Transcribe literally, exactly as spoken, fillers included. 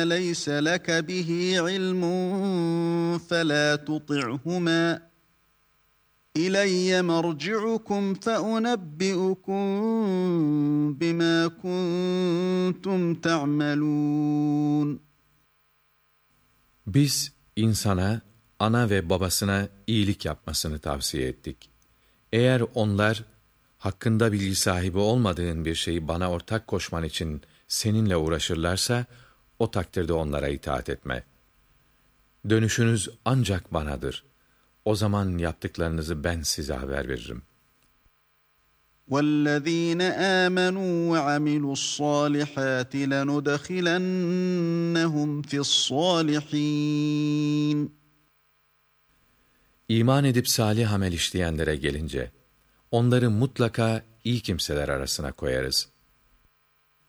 لَيْسَ لَكَ بِهِ عِلْمٌ فَلَا تُطِعْهُمَا إِلَيَّ مَرْجِعُكُمْ فَأُنَبِّئُكُمْ بِمَا كُنْتُمْ تَعْمَلُونَ. Biz insana, ana ve babasına iyilik yapmasını tavsiye ettik. Eğer onlar, hakkında bilgi sahibi olmadığın bir şeyi bana ortak koşman için seninle uğraşırlarsa, o takdirde onlara itaat etme. Dönüşünüz ancak banadır. O zaman yaptıklarınızı ben size haber veririm. وَالَّذ۪ينَ آمَنُوا وَعَمِلُوا الصَّالِحَاتِ لَنُدَخِلَنَّهُمْ فِي الصَّالِحِينَ. İman edip salih amel işleyenlere gelince, onları mutlaka iyi kimseler arasına koyarız.